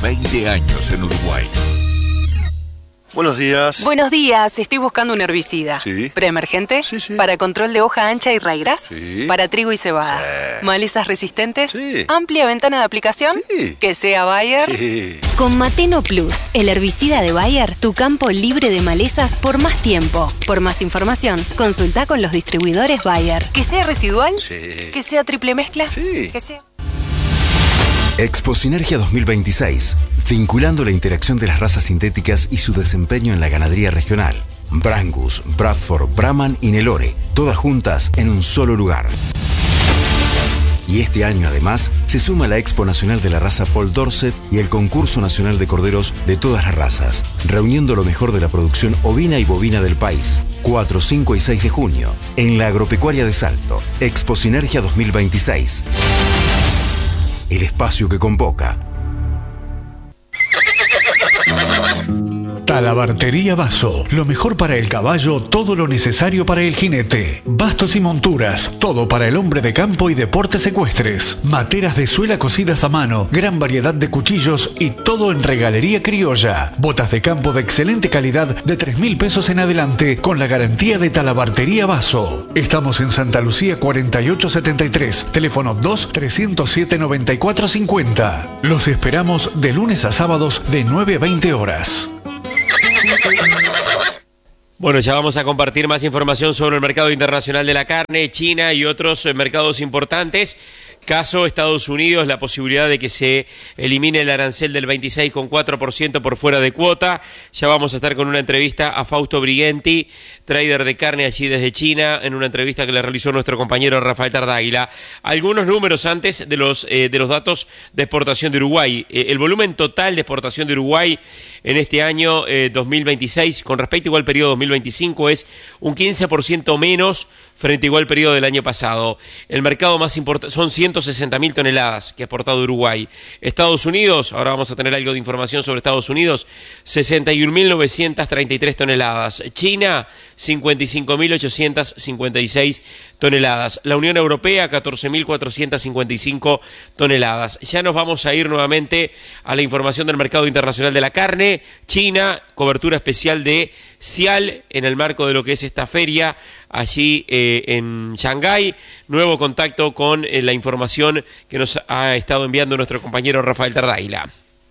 20 años en Uruguay. Buenos días. Buenos días, estoy buscando un herbicida. Sí. ¿Preemergente? Sí. ¿Para control de hoja ancha y raigras? Sí. ¿Para trigo y cebada? Sí. ¿Malezas resistentes? Sí. ¿Amplia ventana de aplicación? Sí. ¿Que sea Bayer? Sí. Con Mateno Plus, el herbicida de Bayer, tu campo libre de malezas por más tiempo. Por más información, consulta con los distribuidores Bayer. ¿Que sea residual? Sí. ¿Que sea triple mezcla? Sí. ¿Que sea? Expo Sinergia 2026, vinculando la interacción de las razas sintéticas y su desempeño en la ganadería regional. Brangus, Bradford, Brahman y Nelore, todas juntas en un solo lugar. Y este año además se suma la Expo Nacional de la raza Paul Dorset y el Concurso Nacional de Corderos de todas las razas, reuniendo lo mejor de la producción ovina y bovina del país. 4, 5 y 6 de junio, en la Agropecuaria de Salto, Expo Sinergia 2026. El espacio que convoca. Talabartería Vaso, lo mejor para el caballo, todo lo necesario para el jinete. Bastos y monturas, todo para el hombre de campo y deportes ecuestres. Materas de suela cosidas a mano, gran variedad de cuchillos y todo en regalería criolla. Botas de campo de excelente calidad de 3.000 pesos en adelante con la garantía de Talabartería Vaso. Estamos en Santa Lucía 4873, teléfono 2-307-9450. Los esperamos de lunes a sábados de 9 a 20 horas. Bueno, ya vamos a compartir más información sobre el mercado internacional de la carne, China y otros mercados importantes. Caso Estados Unidos, la posibilidad de que se elimine el arancel del 26,4% por fuera de cuota. Ya vamos a estar con una entrevista a Fausto Brighenti, trader de carne allí desde China, en una entrevista que le realizó nuestro compañero Rafael Tardáguila. Algunos números antes de los datos de exportación de Uruguay. El volumen total de exportación de Uruguay en este año 2026, con respecto a igual periodo 2025, es un 15% menos frente a igual periodo del año pasado. El mercado más importante son 160.000 toneladas que ha exportado Uruguay. Estados Unidos, ahora vamos a tener algo de información sobre Estados Unidos, 61.933 toneladas. China, 55.856 toneladas. La Unión Europea, 14.455 toneladas. Ya nos vamos a ir nuevamente a la información del mercado internacional de la carne. China, cobertura especial de Cial en el marco de lo que es esta feria allí en Shanghái. Nuevo contacto con la información que nos ha estado enviando nuestro compañero Rafael Tardáguila.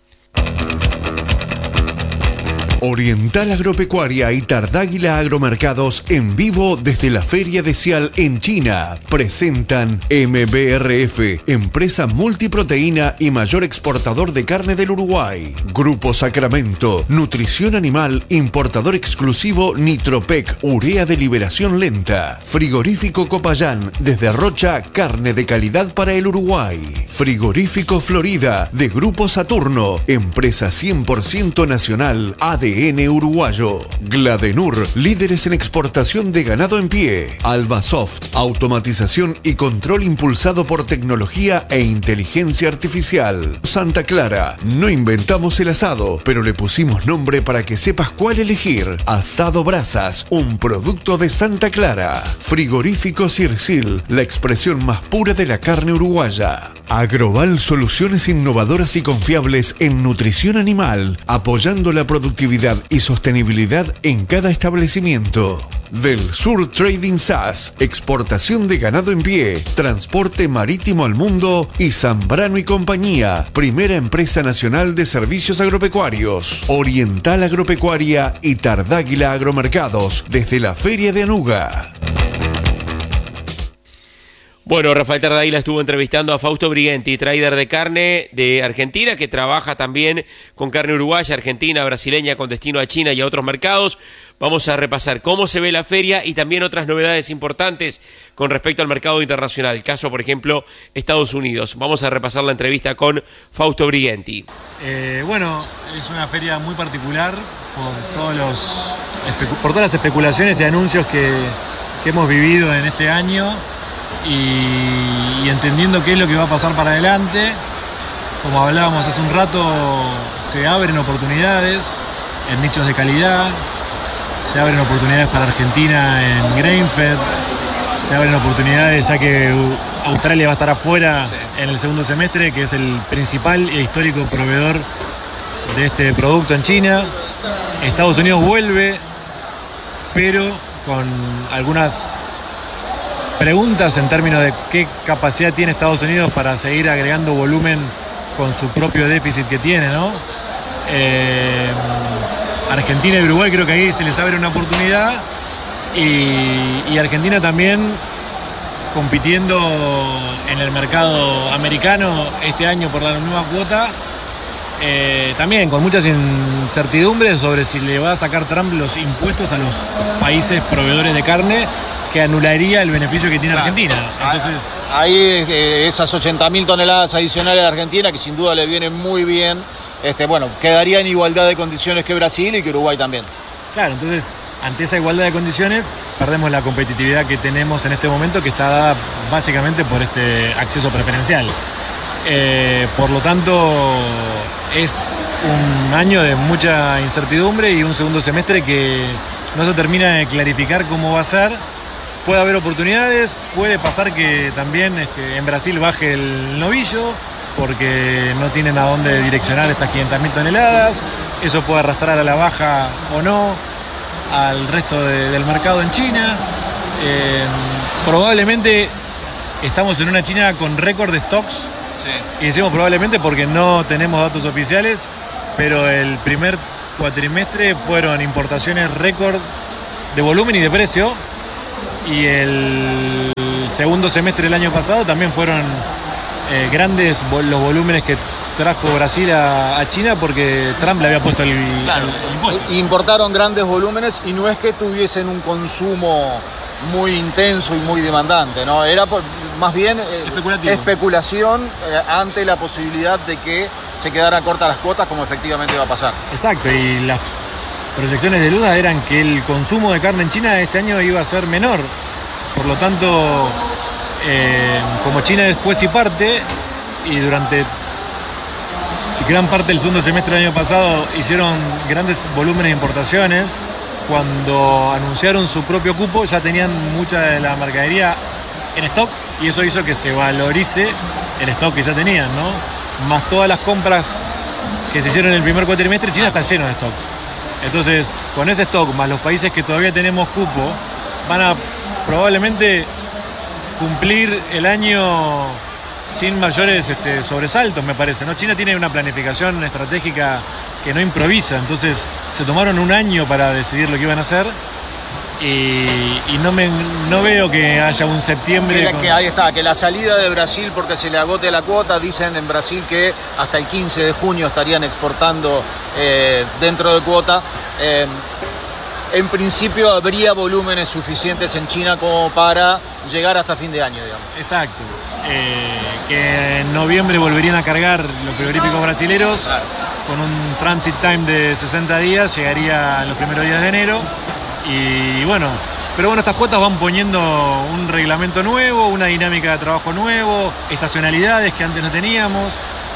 Oriental Agropecuaria y Tardáguila Agromercados en vivo desde la Feria de Cial en China presentan MBRF, empresa multiproteína y mayor exportador de carne del Uruguay. Grupo Sacramento, nutrición animal, importador exclusivo Nitropec, urea de liberación lenta. Frigorífico Copayán, desde Rocha, carne de calidad para el Uruguay. Frigorífico Florida, de Grupo Saturno, empresa 100% nacional, ADN uruguayo. Gladenur, líderes en exportación de ganado en pie. Albasoft, automatización y control impulsado por tecnología e inteligencia artificial. Santa Clara, no inventamos el asado, pero le pusimos nombre para que sepas cuál elegir. Asado Brasas, un producto de Santa Clara. Frigorífico Circil, la expresión más pura de la carne uruguaya. Agroval, soluciones innovadoras y confiables en nutrición animal, apoyando la productividad y sostenibilidad en cada establecimiento. Del Sur Trading SAS, exportación de ganado en pie, transporte marítimo al mundo y Zambrano y Compañía, primera empresa nacional de servicios agropecuarios. Oriental Agropecuaria y Tardáguila Agromercados, desde la Feria de Anuga. Bueno, Rafael Tardáguila estuvo entrevistando a Fausto Brighenti, trader de carne de Argentina, que trabaja también con carne uruguaya, argentina, brasileña, con destino a China y a otros mercados. Vamos a repasar cómo se ve la feria y también otras novedades importantes con respecto al mercado internacional. Caso, por ejemplo, Estados Unidos. Vamos a repasar la entrevista con Fausto Brighenti. Bueno, es una feria muy particular por todas las especulaciones y anuncios que hemos vivido en este año. Y entendiendo qué es lo que va a pasar para adelante. Como hablábamos hace un rato, se abren oportunidades en nichos de calidad, se abren oportunidades para Argentina en Grainfed, se abren oportunidades ya que Australia va a estar afuera en el segundo semestre, que es el principal e histórico proveedor de este producto en China. Estados Unidos vuelve, pero con algunas preguntas en términos de qué capacidad tiene Estados Unidos para seguir agregando volumen con su propio déficit que tiene, ¿no? Argentina y Uruguay creo que ahí se les abre una oportunidad y Argentina también compitiendo en el mercado americano este año por la nueva cuota, también con muchas incertidumbres sobre si le va a sacar Trump los impuestos a los países proveedores de carne, que anularía el beneficio que tiene Argentina. Entonces, ahí esas 80.000 toneladas adicionales a Argentina, que sin duda le vienen muy bien, bueno, quedaría en igualdad de condiciones que Brasil y que Uruguay también. Claro, entonces, ante esa igualdad de condiciones, perdemos la competitividad que tenemos en este momento, que está dada básicamente por este acceso preferencial. Por lo tanto, es un año de mucha incertidumbre y un segundo semestre que no se termina de clarificar cómo va a ser. Puede haber oportunidades, puede pasar que también en Brasil baje el novillo, porque no tienen a dónde direccionar estas 500.000 toneladas. Eso puede arrastrar a la baja o no al resto del mercado en China. Probablemente estamos en una China con récord de stocks. Sí. Y decimos probablemente porque no tenemos datos oficiales, pero el primer cuatrimestre fueron importaciones récord de volumen y de precio. Y el segundo semestre del año pasado también fueron grandes los volúmenes que trajo Brasil a China, porque Trump le había puesto el impuesto. Importaron grandes volúmenes y no es que tuviesen un consumo muy intenso y muy demandante, ¿no? Era más bien especulación ante la posibilidad de que se quedaran cortas las cuotas, como efectivamente va a pasar. Exacto, y las proyecciones de Luda eran que el consumo de carne en China este año iba a ser menor. Por lo tanto, como China es juez y parte, y durante gran parte del segundo semestre del año pasado hicieron grandes volúmenes de importaciones, cuando anunciaron su propio cupo ya tenían mucha de la mercadería en stock, y eso hizo que se valorice el stock que ya tenían, ¿no? Más todas las compras que se hicieron en el primer cuatrimestre, China está lleno de stock. Entonces, con ese stock, más los países que todavía tenemos cupo, van a probablemente cumplir el año sin mayores sobresaltos, me parece, ¿no? China tiene una planificación estratégica que no improvisa, entonces se tomaron un año para decidir lo que iban a hacer y no veo que haya un septiembre... Que ahí está, que la salida de Brasil porque se le agote la cuota, dicen en Brasil que hasta el 15 de junio estarían exportando dentro de cuota. En principio habría volúmenes suficientes en China como para llegar hasta fin de año, digamos. Exacto. Que en noviembre volverían a cargar los frigoríficos brasileros, claro, con un transit time de 60 días, llegaría en los primeros días de enero. Y bueno, pero bueno, estas cuotas van poniendo un reglamento nuevo, una dinámica de trabajo nuevo, estacionalidades que antes no teníamos.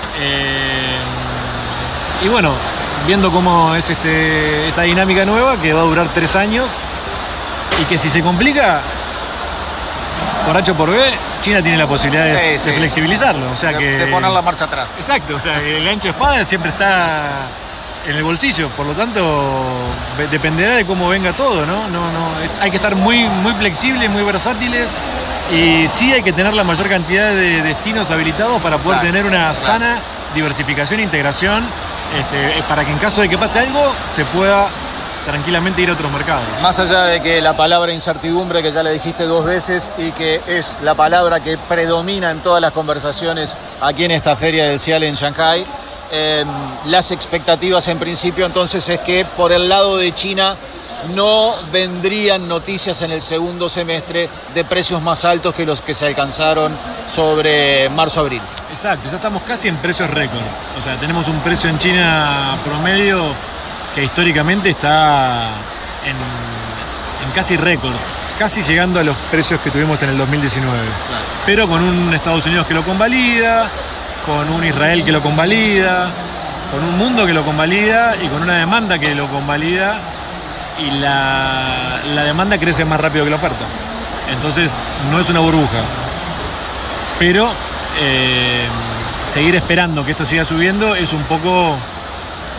Y bueno, viendo cómo es esta dinámica nueva, que va a durar 3 años, y que si se complica, por H o por B, China tiene la posibilidad de flexibilizarlo. O sea de poner la marcha atrás. Exacto, o sea, el ancho de espada siempre está en el bolsillo, por lo tanto, dependerá de cómo venga todo, ¿no? Hay que estar muy, muy flexibles, muy versátiles, y sí hay que tener la mayor cantidad de destinos habilitados para poder tener una sana diversificación e integración, para que en caso de que pase algo se pueda tranquilamente ir a otros mercados. Más allá de que la palabra incertidumbre, que ya le dijiste 2 veces y que es la palabra que predomina en todas las conversaciones aquí en esta feria del CIAL en Shanghái, las expectativas en principio entonces es que por el lado de China no vendrían noticias en el segundo semestre de precios más altos que los que se alcanzaron sobre marzo-abril. Exacto, ya estamos casi en precios récord. O sea, tenemos un precio en China promedio que históricamente está en casi récord, casi llegando a los precios que tuvimos en el 2019. Claro. Pero con un Estados Unidos que lo convalida, con un Israel que lo convalida, con un mundo que lo convalida y con una demanda que lo convalida, y la demanda crece más rápido que la oferta. Entonces no es una burbuja. Pero seguir esperando que esto siga subiendo es un poco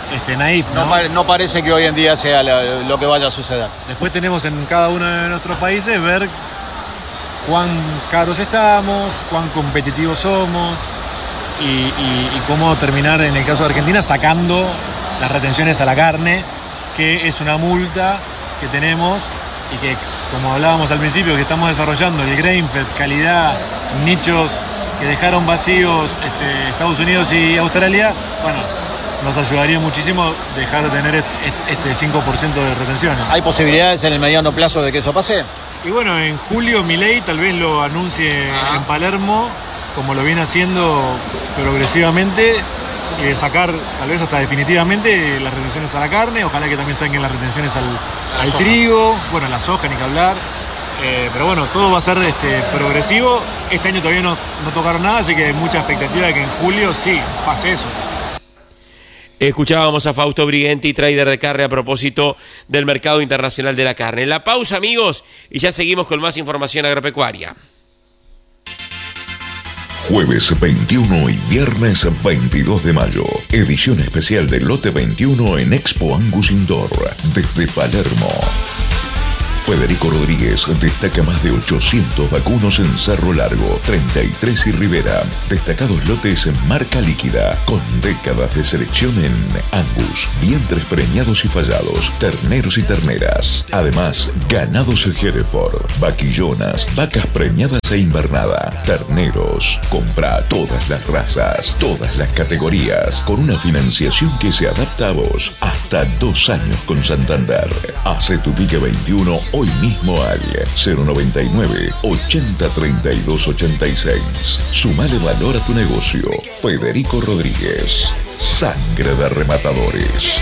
naif, ¿no? No parece que hoy en día sea lo que vaya a suceder. Después tenemos en cada uno de nuestros países ver cuán caros estamos, cuán competitivos somos y cómo terminar, en el caso de Argentina, sacando las retenciones a la carne, que es una multa que tenemos y que, como hablábamos al principio, que estamos desarrollando el grain-fed, calidad, nichos que dejaron vacíos Estados Unidos y Australia, bueno, nos ayudaría muchísimo dejar de tener este 5% de retenciones. ¿Hay posibilidades en el mediano plazo de que eso pase? Y bueno, en julio Milei tal vez lo anuncie en Palermo, como lo viene haciendo progresivamente, y de sacar tal vez hasta definitivamente las retenciones a la carne. Ojalá que también saquen las retenciones al trigo, bueno, a la soja, ni que hablar. Pero bueno, todo va a ser progresivo. Este año todavía no tocaron nada, así que hay mucha expectativa de que en julio sí pase eso. Escuchábamos a Fausto Brighenti, trader de carne, a propósito del mercado internacional de la carne. La pausa, amigos, y ya seguimos con más información agropecuaria. Jueves 21 y viernes 22 de mayo. Edición especial del lote 21 en Expo Angus Indoor, desde Palermo. Federico Rodríguez destaca más de 800 vacunos en Cerro Largo, 33 y Rivera. Destacados lotes en marca líquida, con décadas de selección en Angus, vientres preñados y fallados, terneros y terneras. Además, ganados Hereford, vaquillonas, vacas preñadas e invernada, terneros. Compra todas las razas, todas las categorías, con una financiación que se adapta a vos. Hasta 2 años con Santander. Hace tu pique 21 hoy mismo al 099 80 32 86. Sumale valor a tu negocio. Federico Rodríguez. Sangre de rematadores.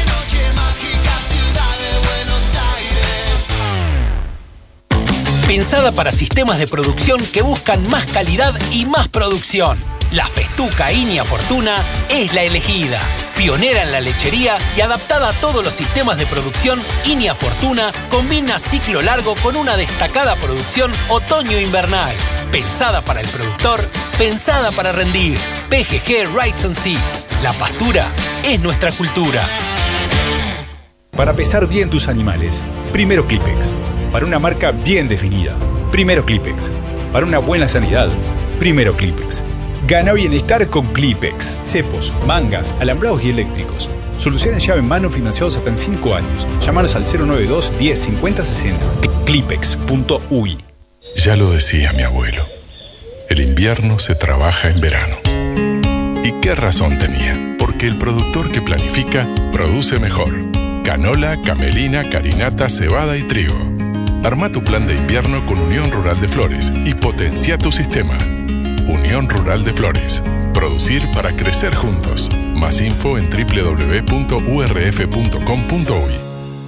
Pensada para sistemas de producción que buscan más calidad y más producción. La Festuca Inia Fortuna es la elegida. Pionera en la lechería y adaptada a todos los sistemas de producción, Inia Fortuna combina ciclo largo con una destacada producción otoño-invernal. Pensada para el productor, pensada para rendir. PGG Rights and Seeds. La pastura es nuestra cultura. Para pesar bien tus animales, primero Clipex. Para una marca bien definida, primero Clipex. Para una buena sanidad, primero Clipex. Gana bienestar con Clipex. Cepos, mangas, alambrados y eléctricos. Soluciones llave en mano financiados hasta en 5 años. Llámanos al 092 10 50 60. Clipex.uy. Ya lo decía mi abuelo. El invierno se trabaja en verano. ¿Y qué razón tenía? Porque el productor que planifica, produce mejor. Canola, camelina, carinata, cebada y trigo. Arma tu plan de invierno con Unión Rural de Flores y potencia tu sistema. Unión Rural de Flores. Producir para crecer juntos. Más info en www.urf.com.uy.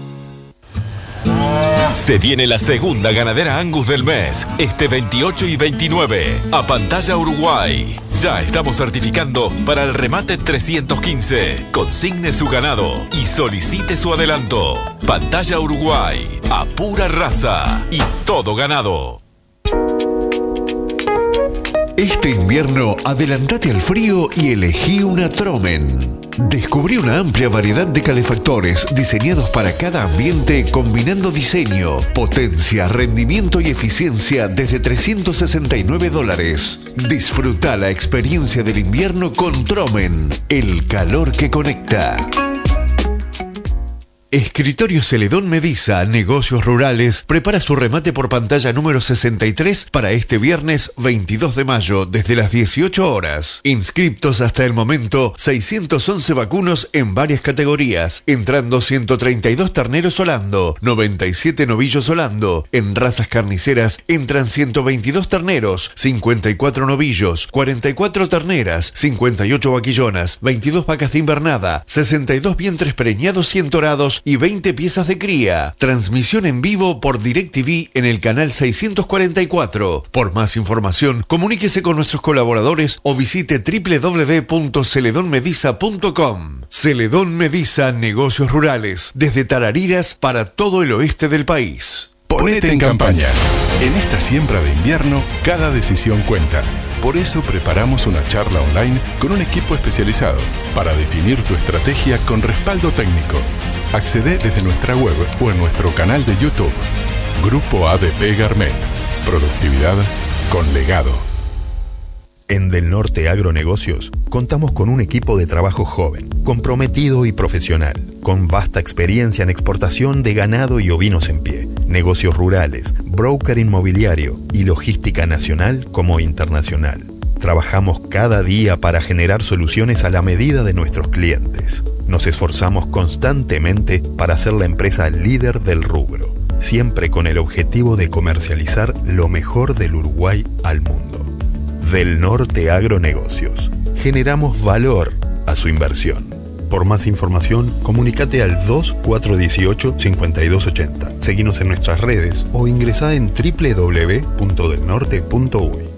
Se viene la segunda ganadera Angus del mes, este 28 y 29, a Pantalla Uruguay. Ya estamos certificando para el remate 315. Consigne su ganado y solicite su adelanto. Pantalla Uruguay, a pura raza y todo ganado. Este invierno, adelantate al frío y elegí una Tromen. Descubrí una amplia variedad de calefactores diseñados para cada ambiente, combinando diseño, potencia, rendimiento y eficiencia desde $369. Disfruta la experiencia del invierno con Tromen, el calor que conecta. Escritorio Celedón Mediza, Negocios Rurales, prepara su remate por pantalla número 63 para este viernes 22 de mayo desde las 18 horas. Inscriptos hasta el momento 611 vacunos en varias categorías, entrando 132 terneros holando, 97 novillos holando. En razas carniceras entran 122 terneros, 54 novillos, 44 terneras, 58 vaquillonas, 22 vacas de invernada, 62 vientres preñados y entorados y 20 piezas de cría. Transmisión en vivo por DirecTV en el canal 644. Por más información, comuníquese con nuestros colaboradores o visite www.celedonmediza.com. Celedón Mediza, Negocios Rurales, desde Tarariras para todo el oeste del país. Ponete en campaña. En esta siembra de invierno, cada decisión cuenta. Por eso preparamos una charla online con un equipo especializado para definir tu estrategia con respaldo técnico. Accede desde nuestra web o en nuestro canal de YouTube. Grupo ADP Garmet. Productividad con legado. En Del Norte Agronegocios contamos con un equipo de trabajo joven, comprometido y profesional, con vasta experiencia en exportación de ganado y ovinos en pie, negocios rurales, broker inmobiliario y logística nacional como internacional. Trabajamos cada día para generar soluciones a la medida de nuestros clientes. Nos esforzamos constantemente para ser la empresa líder del rubro, siempre con el objetivo de comercializar lo mejor del Uruguay al mundo. Del Norte Agronegocios. Generamos valor a su inversión. Por más información, comunícate al 2418-5280. Seguinos en nuestras redes o ingresá en www.delnorte.uy.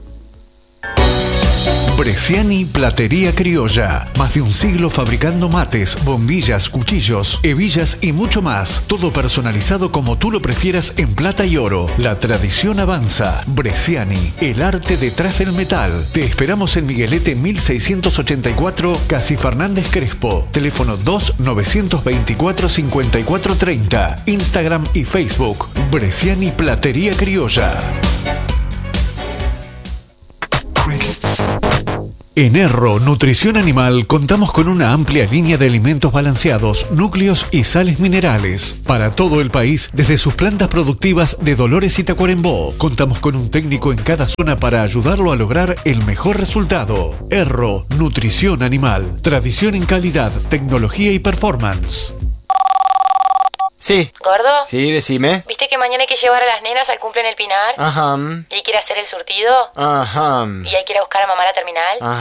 Bresciani Platería Criolla. Más de un siglo fabricando mates, bombillas, cuchillos, hebillas y mucho más. Todo personalizado como tú lo prefieras en plata y oro. La tradición avanza. Bresciani, el arte detrás del metal. Te esperamos en Miguelete 1684, Casi Fernández Crespo. Teléfono 2924-5430. Instagram y Facebook. Bresciani Platería Criolla. En Erro Nutrición Animal contamos con una amplia línea de alimentos balanceados, núcleos y sales minerales. Para todo el país, desde sus plantas productivas de Dolores y Tacuarembó, contamos con un técnico en cada zona para ayudarlo a lograr el mejor resultado. Erro Nutrición Animal. Tradición en calidad, tecnología y performance. Sí. ¿Gordo? Sí, decime. ¿Viste que mañana hay que llevar a las nenas al cumple en el Pinar? Ajá. ¿Y hay que ir a hacer el surtido? Ajá. ¿Y hay que ir a buscar a mamá a la terminal? Ajá.